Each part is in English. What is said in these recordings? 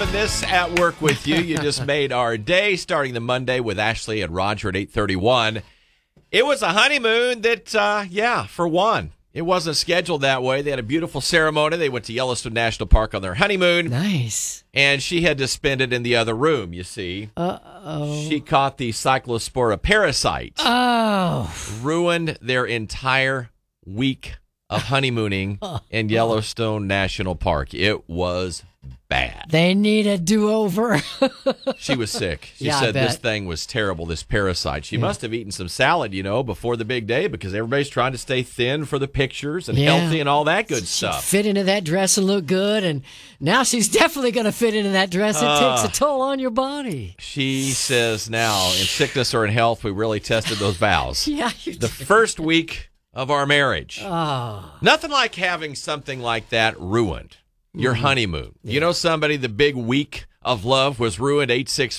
having this at work with you. You just made our day, starting the Monday with Ashley and Roger at 8:31. It was a honeymoon that, for one, it wasn't scheduled that way. They had a beautiful ceremony. They went to Yellowstone National Park on their honeymoon. Nice. And she had to spend it in the other room, you see. Uh-oh. She caught the Cyclospora parasite. Oh. Ruined their entire week of honeymooning in Yellowstone National Park. It was bad. They need a do-over. She was sick. She Yeah, I said bet. this thing was terrible, this parasite. She must have eaten some salad, before the big day, because everybody's trying to stay thin for the pictures and healthy and all that good stuff. Fit into that dress and look good, and now she's definitely going to fit into that dress. It takes a toll on your body. She says now, in sickness or in health, we really tested those vows. Yeah, The first week of our marriage. Oh. Nothing like having something like that ruined. Your honeymoon. Yeah. You know somebody, the big week of love was ruined.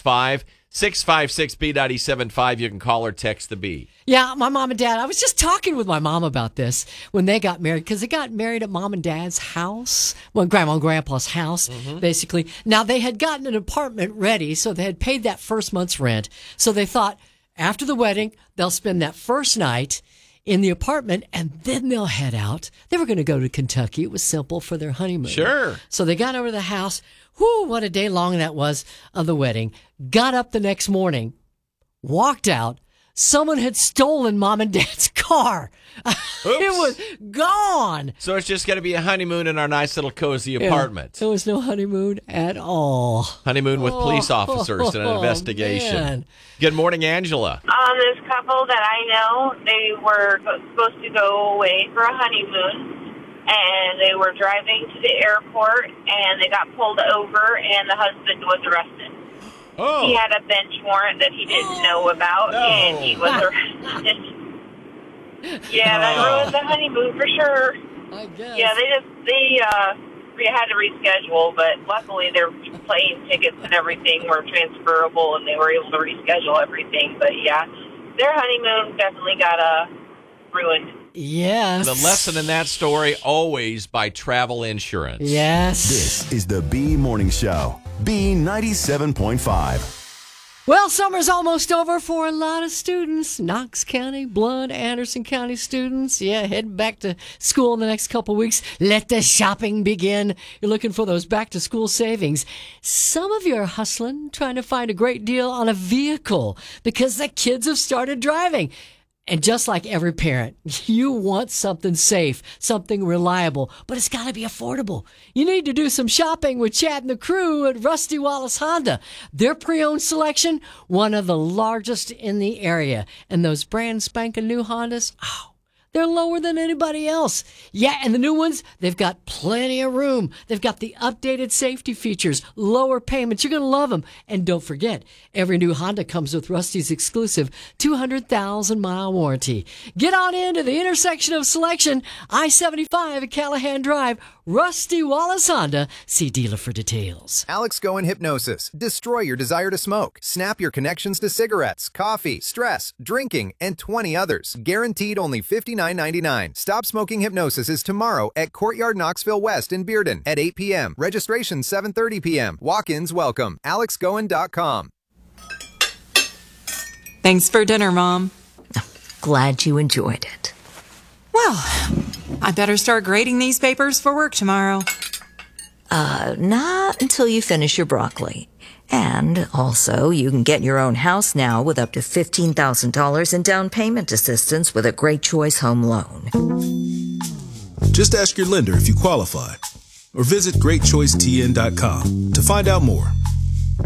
865-656-B975. You can call or text the B. Yeah, my mom and dad, I was just talking with my mom about this when they got married, because they got married at mom and dad's house, grandma and grandpa's house, basically. Now, they had gotten an apartment ready, so they had paid that first month's rent. So they thought after the wedding, they'll spend that first night in the apartment, and then they'll head out. They were going to go to Kentucky. It was simple for their honeymoon. Sure. So they got over to the house. Whew, what a day long that was of the wedding. Got up the next morning, walked out. Someone had stolen mom and dad's car. It was gone. So it's just going to be a honeymoon in our nice little cozy apartment. There was no honeymoon at all. Honeymoon with police officers and an investigation. Man. Good morning, Angela. This couple that I know, they were supposed to go away for a honeymoon, and they were driving to the airport, and they got pulled over, and the husband was arrested. Oh. He had a bench warrant that he didn't know about, and he was arrested. Yeah, that ruined the honeymoon for sure. I guess. Yeah, we had to reschedule, but luckily their plane tickets and everything were transferable, and they were able to reschedule everything. But yeah, their honeymoon definitely got ruined. Yes. The lesson in that story, always buy travel insurance. Yes. This is the B Morning Show. B97.5. Well, summer's almost over for a lot of students. Knox County, Blount, Anderson County students. Yeah, heading back to school in the next couple of weeks. Let the shopping begin. You're looking for those back-to-school savings. Some of you are hustling, trying to find a great deal on a vehicle because the kids have started driving. And just like every parent, you want something safe, something reliable, but it's got to be affordable. You need to do some shopping with Chad and the crew at Rusty Wallace Honda. Their pre-owned selection, one of the largest in the area. And those brand spanking new Hondas, they're lower than anybody else. Yeah, and the new ones, they've got plenty of room. They've got the updated safety features, lower payments. You're going to love them. And don't forget, every new Honda comes with Rusty's exclusive 200,000-mile warranty. Get on into the intersection of selection, I-75 at Callahan Drive, Rusty Wallace Honda. See dealer for details. Alex Goen Hypnosis. Destroy your desire to smoke. Snap your connections to cigarettes, coffee, stress, drinking, and 20 others. Guaranteed only $59.99. Stop Smoking Hypnosis is tomorrow at Courtyard Knoxville West in Bearden at 8 p.m. Registration 7:30 p.m. Walk-ins welcome. AlexGoen.com. Thanks for dinner, Mom. Glad you enjoyed it. Well, I better start grading these papers for work tomorrow. Not until you finish your broccoli. And also, you can get your own house now with up to $15,000 in down payment assistance with a Great Choice Home Loan. Just ask your lender if you qualify, or visit GreatChoiceTN.com to find out more.